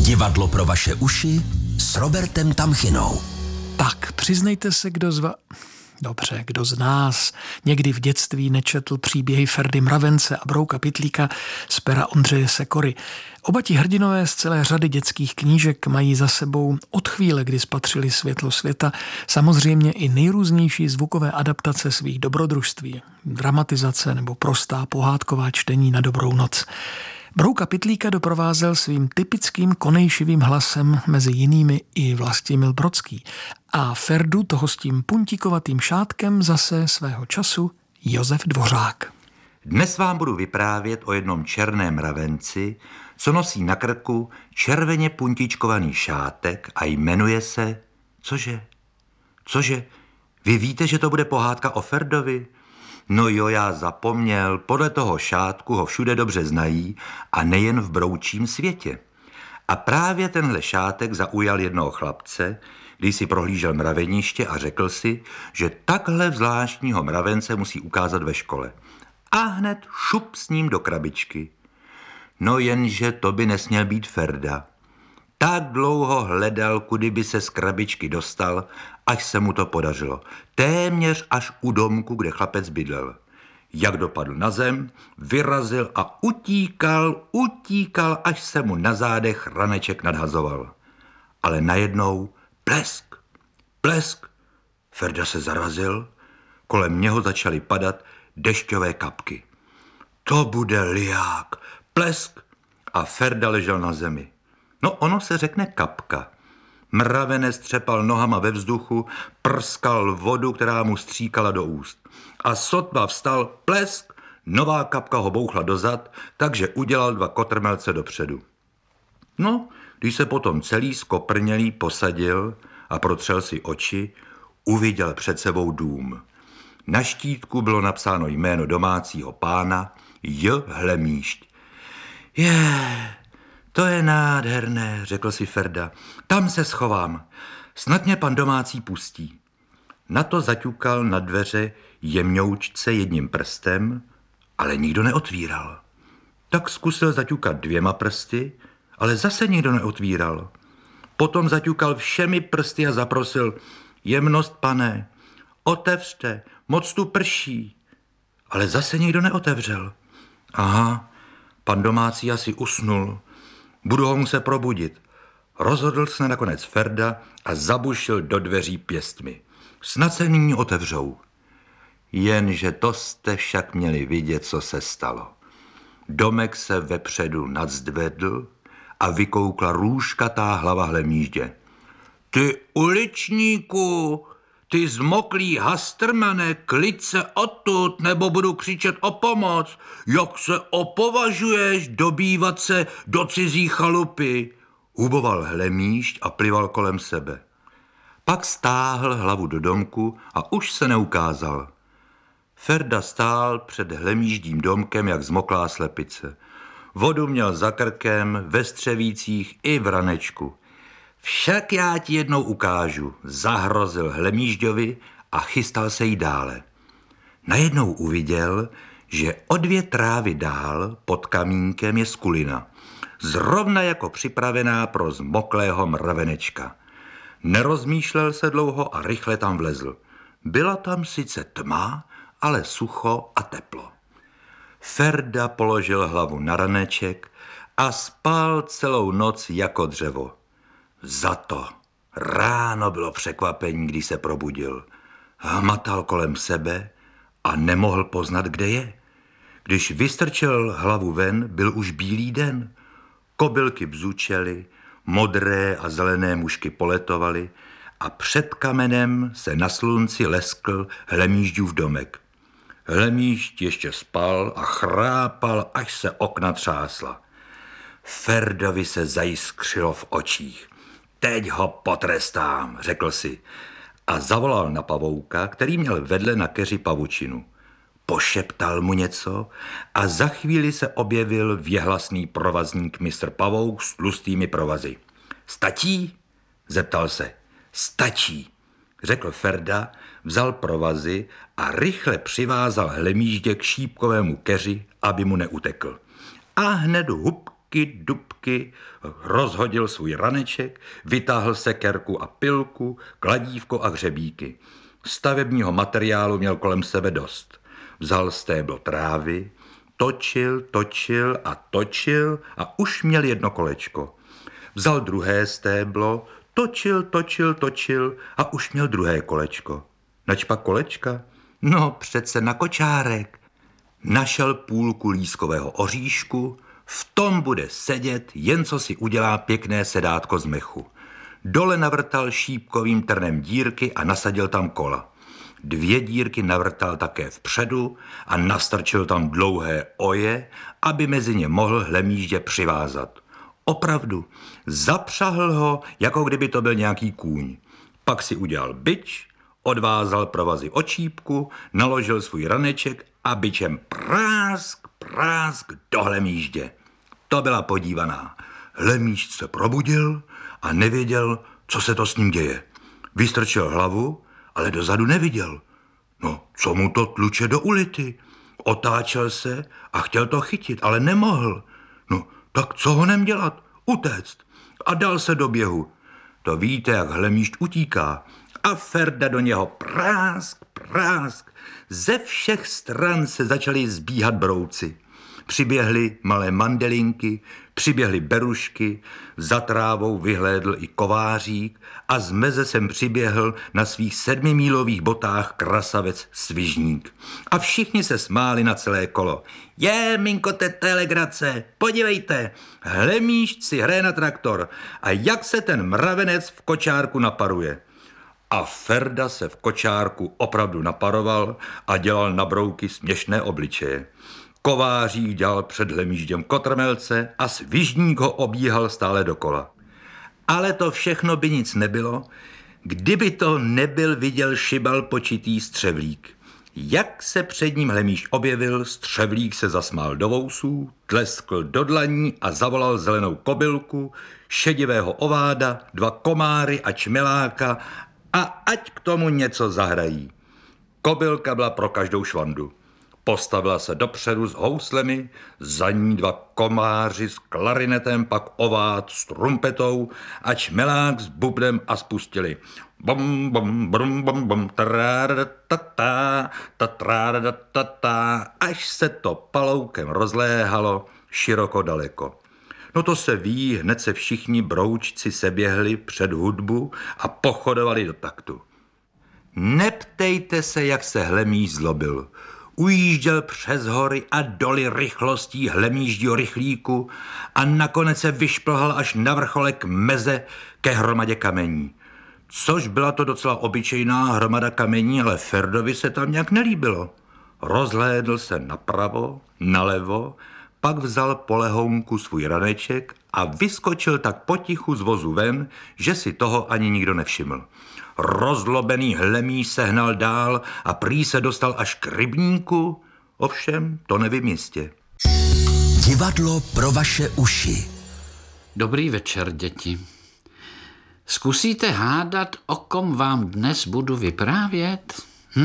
Divadlo pro vaše uši s Robertem Tamchinou. Tak, přiznejte se, kdo z nás někdy v dětství nečetl příběhy Ferdy Mravence a Brouka Pytlíka z pera Ondřeje Sekory. Oba ti hrdinové z celé řady dětských knížek mají za sebou od chvíle, kdy spatřili světlo světa, samozřejmě i nejrůznější zvukové adaptace svých dobrodružství, dramatizace nebo prostá pohádková čtení na dobrou noc. Brouka Pytlíka doprovázel svým typickým konejšivým hlasem mezi jinými i Vlastimil Brodský a Ferdu toho s tím puntíkovatým šátkem zase svého času Josef Dvořák. Dnes vám budu vyprávět o jednom černém mravenci, co nosí na krku červeně puntičkovaný šátek a jmenuje se... Cože? Vy víte, že to bude pohádka o Ferdovi? No jo, já zapomněl, podle toho šátku ho všude dobře znají a nejen v broučím světě. A právě tenhle šátek zaujal jednoho chlapce, když si prohlížel mraveniště a řekl si, že takhle zvláštního mravence musí ukázat ve škole. A hned šup s ním do krabičky. No jenže to by nesměl být Ferda. Tak dlouho hledal, kudy by se z krabičky dostal, až se mu to podařilo. Téměř až u domku, kde chlapec bydlel. Jak dopadl na zem, vyrazil a utíkal, až se mu na zádech raneček nadhazoval. Ale najednou plesk. Ferda se zarazil, kolem něho začaly padat dešťové kapky. To bude liák, plesk a Ferda ležel na zemi. No ono se řekne kapka. Mravenec třepal nohama ve vzduchu, prskal vodu, která mu stříkala do úst. A sotva vstal, plesk, nová kapka ho bouchla dozad, takže udělal 2 kotrmelce dopředu. No, když se potom celý skoprnělý posadil a protřel si oči, uviděl před sebou dům. Na štítku bylo napsáno jméno domácího pána J. Hlemíšť. To je nádherné, řekl si Ferda. Tam se schovám. Snad mě pan domácí pustí. Na to zaťukal na dveře jemňoučce jedním prstem, ale nikdo neotvíral. Tak zkusil zaťukat 2 prsty, ale zase nikdo neotvíral. Potom zaťukal všemi prsty a zaprosil: Jemnost, pane, otevřte, moc tu prší. Ale zase nikdo neotevřel. Aha, pan domácí asi usnul. Budu ho muset probudit. Rozhodl se nakonec Ferda a zabušil do dveří pěstmi. Snad se nyní otevřou. Jenže to jste však měli vidět, co se stalo. Domek se vepředu nadzvedl a vykoukla růžkatá hlava Hlemíždě. Ty uličníku, ty zmoklý hastrmane, klid se odtud, nebo budu křičet o pomoc. Jak se opovažuješ dobývat se do cizí chalupy? Huboval Hlemíšť a plival kolem sebe. Pak stáhl hlavu do domku a už se neukázal. Ferda stál před Hlemíždím domkem jak zmoklá slepice. Vodu měl za krkem, ve střevících i v ranečku. Však já ti jednou ukážu, zahrozil Hlemížďovi a chystal se jí dále. Najednou uviděl, že o 2 trávy dál pod kamínkem je skulina, zrovna jako připravená pro zmoklého mravenečka. Nerozmýšlel se dlouho a rychle tam vlezl. Byla tam sice tma, ale sucho a teplo. Ferda položil hlavu na raneček a spal celou noc jako dřevo. Zato ráno bylo překvapení, když se probudil. Hmatal kolem sebe a nemohl poznat, kde je. Když vystrčil hlavu ven, byl už bílý den. Kobylky bzučely, modré a zelené mušky poletovaly a před kamenem se na slunci leskl Hlemížďův domek. Hlemížď ještě spal a chrápal, až se okna třásla. Ferdovi se zajiskřilo v očích. Teď ho potrestám, řekl si a zavolal na pavouka, který měl vedle na keři pavučinu. Pošeptal mu něco a za chvíli se objevil věhlasný provazník mistr Pavouk s tlustými provazy. Stačí? Zeptal se. Stačí, řekl Ferda, vzal provazy a rychle přivázal Hlemíždě k šípkovému keři, aby mu neutekl. A hned dubky, rozhodil svůj raneček, vytáhl sekerku a pilku, kladívko a hřebíky. Stavebního materiálu měl kolem sebe dost. Vzal stéblo trávy, točil a už měl jedno kolečko. Vzal druhé stéblo, točil a už měl druhé kolečko. Načpak kolečka? No přece na kočárek. Našel půlku lískového oříšku, v tom bude sedět, jen co si udělá pěkné sedátko z mechu. Dole navrtal šípkovým trnem dírky a nasadil tam kola. 2 dírky navrtal také vpředu a nastrčil tam dlouhé oje, aby mezi ně mohl hlemýždě přivázat. Opravdu, zapřahl ho, jako kdyby to byl nějaký kůň. Pak si udělal bič, odvázal provazy od šípku, naložil svůj raneček a bičem prásk do hlemýždě. To byla podívaná. Hlemýžd se probudil a nevěděl, co se to s ním děje. Vystrčil hlavu, ale dozadu neviděl. No, co mu to tluče do ulity? Otáčel se a chtěl to chytit, ale nemohl. No, tak co honem dělat? Utéct. A dal se do běhu. To víte, jak hlemýžd utíká. A Ferda do něho prásk. Ze všech stran se začaly zbíhat brouci. Přiběhly malé mandelinky, přiběhly berušky, za trávou vyhlédl i kovářík a z meze sem přiběhl na svých 7mílových botách krasavec Svižník. A všichni se smáli na celé kolo. Minko, telegrace, podívejte, hlemýžd si hraje na traktor a jak se ten mravenec v kočárku naparuje. A Ferda se v kočárku opravdu naparoval a dělal na brouky směšné obličeje. Kovářík dělal před hlemýžděm kotrmelce a Svižník ho obíhal stále dokola. Ale to všechno by nic nebylo, kdyby to nebyl viděl šibal počitý Střevlík. Jak se před ním hlemýž objevil, Střevlík se zasmál do vousů, tleskl do dlaní a zavolal zelenou kobylku, šedivého ováda, 2 komáry a čmeláka a ať k tomu něco zahrají. Kobylka byla pro každou švandu. Postavila se dopředu s houslemi, za ní 2 komáři s klarinetem, pak ovád s trumpetou a čmelák s bubnem a spustili. Bom, bom, brum, bom, bom, ta, až se to paloukem rozléhalo široko daleko. No to se ví, hned se všichni broučci seběhli před hudbu a pochodovali do taktu. Neptejte se, jak se hlemýž zlobil. Ujížděl přes hory a doly rychlostí hlemýždího rychlíku a nakonec se vyšplhal až na vrcholek meze ke hromadě kamení. Což byla to docela obyčejná hromada kamení, ale Ferdovi se tam nějak nelíbilo. Rozhlédl se napravo, nalevo, pak vzal po lehounku svůj raneček a vyskočil tak potichu z vozu ven, že si toho ani nikdo nevšiml. Rozlobený hlemýž se hnal dál a prý se dostal až k rybníku, ovšem to nevím jistě. Divadlo pro vaše uši. Dobrý večer, děti. Zkusíte hádat, o kom vám dnes budu vyprávět?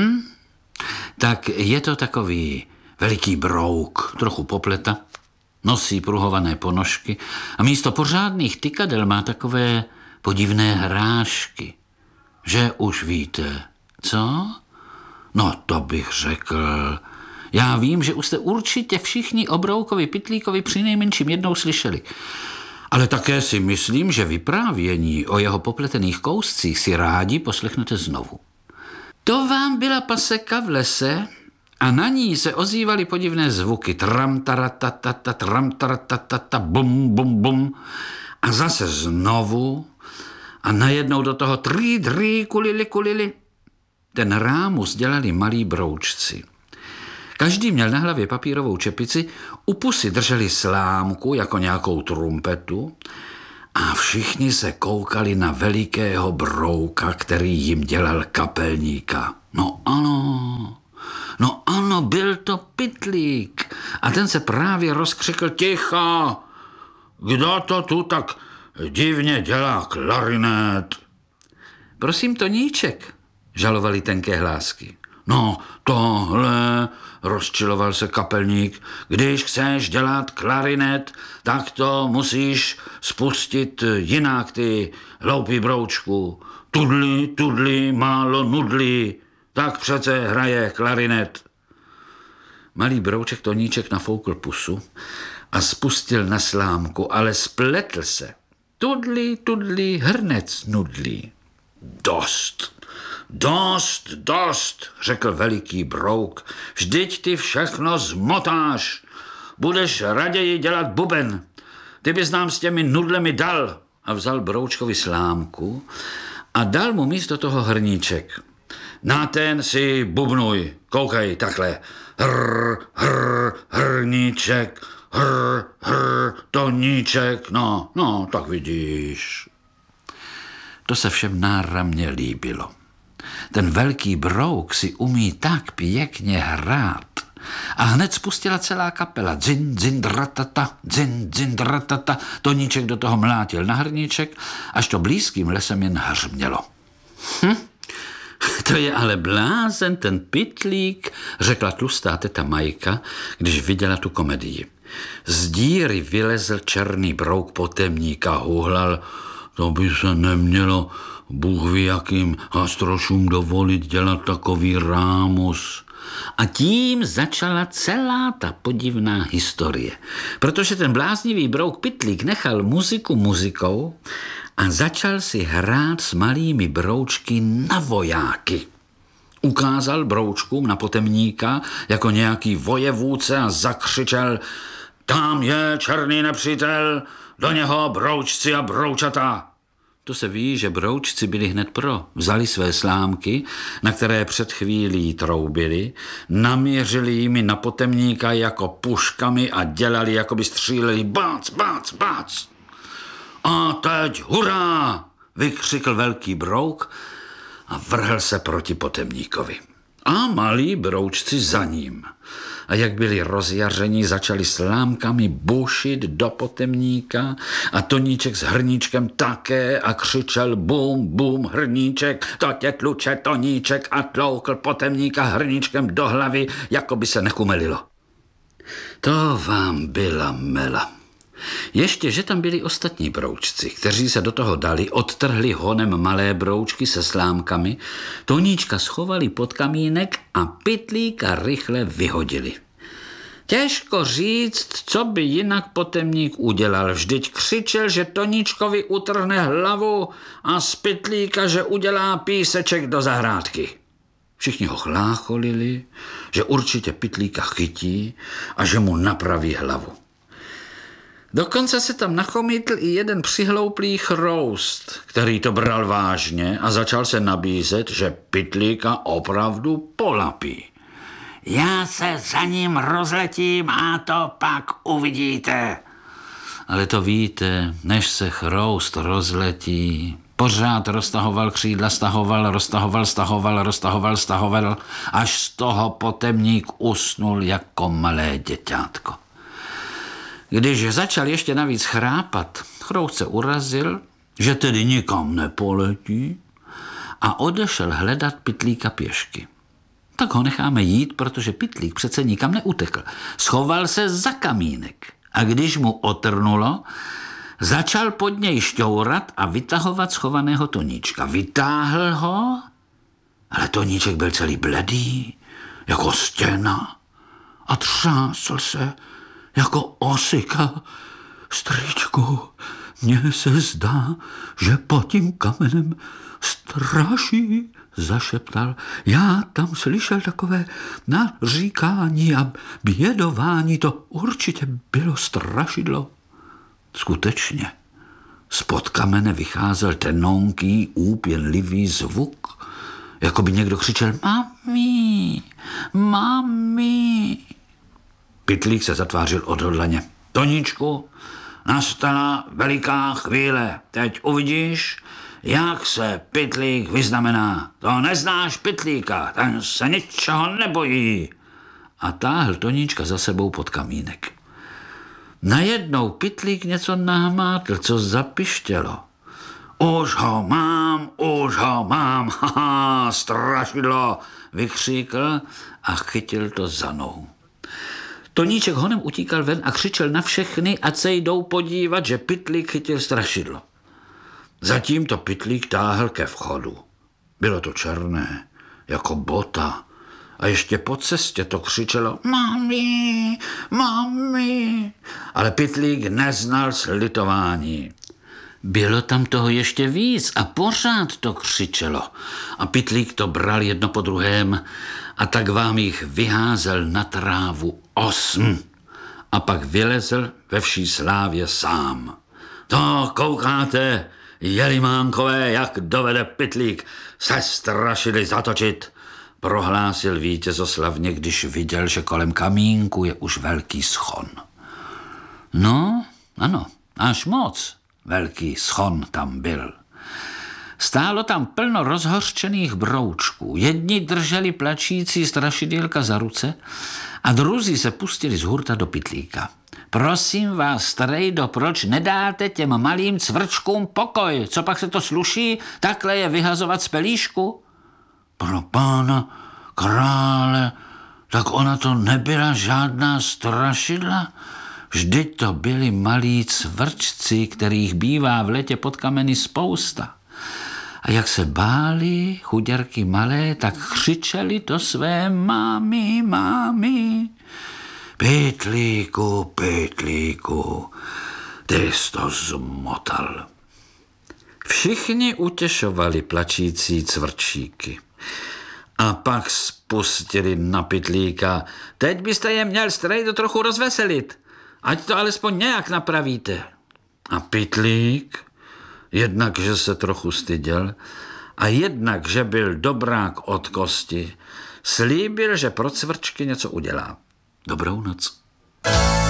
Tak je to takový veliký brouk, trochu popleta, nosí pruhované ponožky a místo pořádných tykadel má takové podivné hrášky. Že už víte, co? No to bych řekl. Já vím, že už jste určitě všichni o Broukovi Pytlíkovi přinejmenším jednou slyšeli. Ale také si myslím, že vyprávění o jeho popletených kouscích si rádi poslechnete znovu. To vám byla paseka v lese a na ní se ozývaly podivné zvuky. Tram-taratatata, tram-taratatata, bum, bum, bum. A zase znovu a najednou do toho trý, kulili. Ten rámus dělali malí broučci. Každý měl na hlavě papírovou čepici, u pusy drželi slámku jako nějakou trumpetu a všichni se koukali na velikého brouka, který jim dělal kapelníka. No ano, byl to Pytlík. A ten se právě rozkřikl: ticho, kdo to tu tak divně dělá klarinet? Prosím, Toníček, žalovali tenké hlásky. No tohle, rozčiloval se kapelník, když chceš dělat klarinet, tak to musíš spustit jinak, ty hloupý broučku. Tudli, málo nudli, tak přece hraje klarinet. Malý brouček Toníček nafoukl pusu a spustil na slámku, ale spletl se. Tudli, hrnec nudlí. Dost, řekl veliký brouk. Vždyť ty všechno zmotáš. Budeš raději dělat buben. Ty bys nám s těmi nudlemi dal. A vzal broučkovi slámku a dal mu místo toho hrníček. Na ten si bubnuj, koukej takhle. Hrníček, Toníček, no, tak vidíš. To se všem náramně líbilo. Ten velký brouk si umí tak pěkně hrát. A hned spustila celá kapela. Dzin, dratata. Toníček do toho mlátil na hrníček, až to blízkým lesem jen hřmělo. To je ale blázen ten pytlík, řekla tlustá teta Majka, když viděla tu komedii. Z díry vylezl černý brouk potemníka, huhlal. To by se nemělo Bůh ví jakým hastrošům dovolit dělat takový rámus. A tím začala celá ta podivná historie. Protože ten bláznivý brouk pytlík nechal muziku muzikou a začal si hrát s malými broučky na vojáky. Ukázal broučkům na potemníka jako nějaký vojevůdce a zakřičel: tam je černý nepřítel, do něho broučci a broučata. To se ví, že broučci byli hned pro. Vzali své slámky, na které před chvílí troubili, namířili jimi na potemníka jako puškami a dělali, jako by stříleli bác. A teď hurá, vykřikl velký brouk a vrhl se proti potemníkovi. A malí broučci za ním. A jak byli rozjaření, začali slámkami bušit do potemníka a Toníček s hrníčkem také a křičel bum, hrníček, to tě tluče Toníček a tloukl potemníka hrníčkem do hlavy, jako by se nekumelilo. To vám byla mela. Ještě, že tam byli ostatní broučci, kteří se do toho dali, odtrhli honem malé broučky se slámkami, Toníčka schovali pod kamínek a pytlíka rychle vyhodili. Těžko říct, co by jinak potemník udělal. Vždyť křičel, že Toníčkovi utrhne hlavu a z pytlíka, že udělá píseček do zahrádky. Všichni ho chlácholili, že určitě pytlíka chytí a že mu napraví hlavu. Dokonce se tam nachomítl i jeden přihlouplý chroust, který to bral vážně a začal se nabízet, že pytlíka opravdu polapí. Já se za ním rozletím a to pak uvidíte. Ale to víte, než se chroust rozletí, pořád roztahoval křídla, stahoval, až z toho potemník usnul jako malé děťátko. Když začal ještě navíc chrápat, chroust se urazil, že tedy nikam nepoletí a odešel hledat pytlíka pěšky. Tak ho necháme jít, protože pytlík přece nikam neutekl. Schoval se za kamínek a když mu otrnulo, začal pod něj šťourat a vytahovat schovaného Toníčka. Vytáhl ho, ale Toníček byl celý bledý, jako stěna a třásl se jako osika. Strýčku, mně se zdá, že pod tím kamenem straší, zašeptal. Já tam slyšel takové naříkání a bědování, to určitě bylo strašidlo. Skutečně, spod kamene vycházel tenonký, úpěnlivý zvuk, jako by někdo křičel mami. Pytlík se zatvářil odhodlaně. Toníčku, nastala veliká chvíle. Teď uvidíš, jak se pytlík vyznamená. To neznáš pytlíka, ten se ničeho nebojí. A táhl Toníčka za sebou pod kamínek. Najednou pytlík něco nahmátl, co zapištělo. Už ho mám, už ho mám, haha, strašidlo, vykřikl a chytil to za nohu. Toníček honem utíkal ven a křičel na všechny, ať se jdou podívat, že Pytlík chytil strašidlo. Zatím to Pytlík táhl ke vchodu. Bylo to černé, jako bota. A ještě po cestě to křičelo mami, mami. Ale Pytlík neznal slitování. Bylo tam toho ještě víc a pořád to křičelo. A Pytlík to bral jedno po druhém a tak vám jich vyházel na trávu 8. A pak vylezl ve vší slávě sám. To koukáte, jelimánkové, jak dovede Pytlík se strašidly zatočit, prohlásil vítězoslavně, když viděl, že kolem kamínku je už velký schon. No, ano, až moc velký schon tam byl. Stálo tam plno rozhořčených broučků. Jedni drželi plačící strašidýlka za ruce a druzí se pustili z hurta do Pytlíka. Prosím vás, starejdo, proč nedáte těm malým cvrčkům pokoj? Co pak se to sluší, takhle je vyhazovat z pelíšku? Pro pána krále, tak ona to nebyla žádná strašidla? Vždyť to byli malí cvrčci, kterých bývá v letě pod kameny spousta. A jak se báli chuděrky malé, tak křičeli to své mámy, mámy. Pytlíku, Pytlíku, ty jsi to zmotal. Všichni utěšovali plačící cvrčíky. A pak spustili na Pytlíka. Teď byste je měl strejdo trochu rozveselit. Ať to alespoň nějak napravíte. A Pytlík, jednak, že se trochu styděl a jednak, že byl dobrák od kosti, slíbil, že pro cvrčky něco udělá. Dobrou noc.